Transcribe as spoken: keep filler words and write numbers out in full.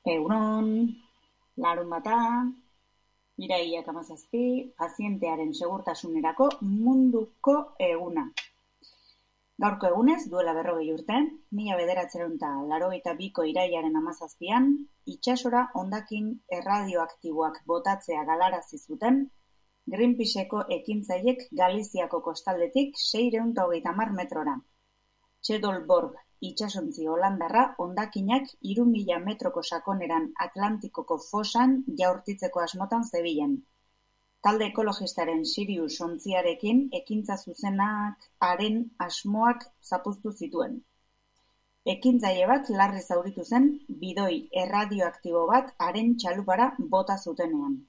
Egunon, larunbata, irailak hamazazpi, pazientearen segurtasunerako munduko eguna. Gaurko egunez, duela berrogei urte, mila bederatziehun eta laurogeita biko irailaren hamazazpian, itsasora hondakin erradioaktiboak botatzea galarazi zuten, Greenpeaceko ekintzailek Galiziako kostaldetik seiehun eta hogeita hamar metrora. Txedolborg itsasontzi holandarra hondakinak hiru mila metroko sakoneran Atlantikoko fosan jaurtitzeko asmotan zebilen. Talde ekologistaren Sirius ontziarekin ekintza zuzenak haren asmoak zapuztu zituen. Ekintzaile bat larri zauritu zen bidoi erradioaktibo bat haren txalupara bota zutenean.